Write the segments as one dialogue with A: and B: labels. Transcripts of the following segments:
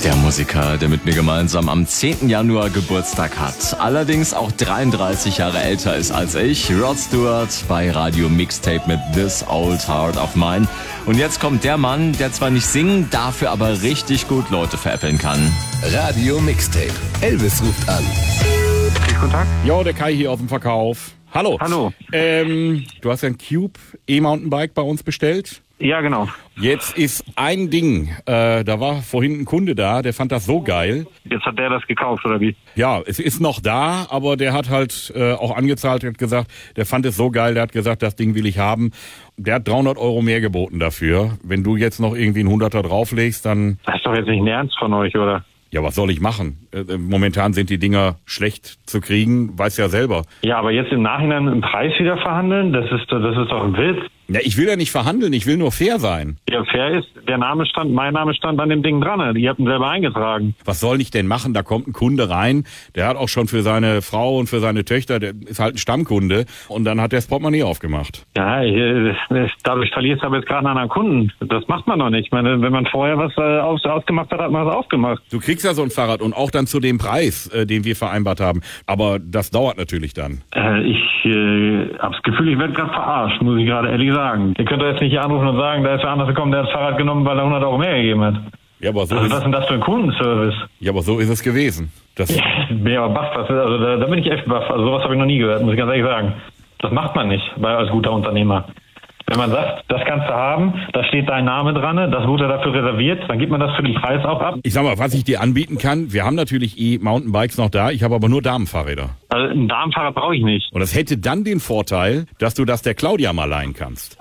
A: Der Musiker, der mit mir gemeinsam am 10. Januar Geburtstag hat, allerdings auch 33 Jahre älter ist als ich, Rod Stewart bei Radio Mixtape mit This Old Heart of Mine. Und jetzt kommt der Mann, der zwar nicht singen, dafür aber richtig gut Leute veräppeln kann.
B: Radio Mixtape. Elvis ruft an.
C: Guten Tag.
D: Jo, der Kai hier aus dem Verkauf. Hallo.
C: Hallo.
D: Du hast ja ein Cube E-Mountainbike bei uns bestellt.
C: Ja, genau.
D: Jetzt ist ein Ding, da war vorhin ein Kunde da, der fand das so geil.
C: Jetzt hat der das gekauft, oder wie?
D: Ja, es ist noch da, aber der hat halt auch angezahlt, hat gesagt, der fand es so geil, der hat gesagt, das Ding will ich haben. Der hat 300 Euro mehr geboten dafür. Wenn du jetzt noch irgendwie einen 100er drauflegst, dann...
C: Das ist doch jetzt nicht ein Ernst von euch, oder?
D: Ja, was soll ich machen? Momentan sind die Dinger schlecht zu kriegen, weiß ja selber.
C: Ja, aber jetzt im Nachhinein im Preis wieder verhandeln, das ist doch ein Witz.
D: Ja, ich will ja nicht verhandeln, ich will nur fair sein.
C: Ja, fair ist, mein Name stand an dem Ding dran. Die habt ihn selber eingetragen.
D: Was soll ich denn machen? Da kommt ein Kunde rein, der hat auch schon für seine Frau und für seine Töchter, der ist halt ein Stammkunde, und dann hat der das Portemonnaie aufgemacht.
C: Ja, dadurch verlierst du aber jetzt gerade einen anderen Kunden. Das macht man doch nicht. Ich meine, wenn man vorher was ausgemacht hat, hat man es aufgemacht.
D: Du kriegst ja so ein Fahrrad und auch dann zu dem Preis, den wir vereinbart haben. Aber das dauert natürlich dann.
C: Ich habe das Gefühl, ich werde gerade verarscht, muss ich gerade ehrlich sagen. Ihr könnt doch jetzt nicht hier anrufen und sagen, da ist wer anders gekommen, der hat das Fahrrad genommen, weil er 100 Euro mehr gegeben hat.
D: Ja, aber so
C: was ist denn das für ein Kundenservice?
D: Ja, aber so ist es gewesen.
C: Ja, aber baff, da bin ich echt baff. Also sowas habe ich noch nie gehört, muss ich ganz ehrlich sagen. Das macht man nicht als guter Unternehmer. Wenn man sagt, das kannst du haben, da steht dein Name dran, das wurde dafür reserviert, dann gibt man das für den Preis auch ab.
D: Ich sag mal, was ich dir anbieten kann, wir haben natürlich E-Mountainbikes noch da, ich habe aber nur Damenfahrräder.
C: Also ein Damenfahrrad brauche ich nicht.
D: Und das hätte dann den Vorteil, dass du das der Claudia mal leihen kannst.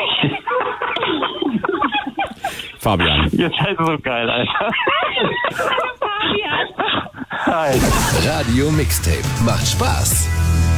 D: Fabian.
C: Ihr seid so geil, Alter.
B: Fabian. Hi. Radio Mixtape. Macht Spaß.